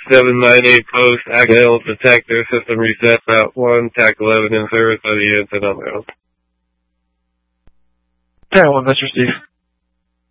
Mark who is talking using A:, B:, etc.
A: 798 post, Agile detector, system reset, Route 1, TAC 11 in service by the end, and I'm out.
B: Okay, well, Mr. Steve.